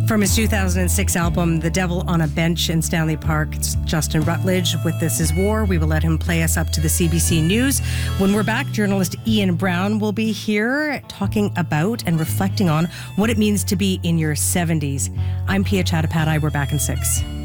From his 2006 album, The Devil on a Bench in Stanley Park, it's Justin Rutledge with This Is War. We will let him play us up to the CBC News. When we're back, journalist Ian Brown will be here talking about and reflecting on what it means to be in your 70s. I'm Pia Chattopadhyay. We're back in 6.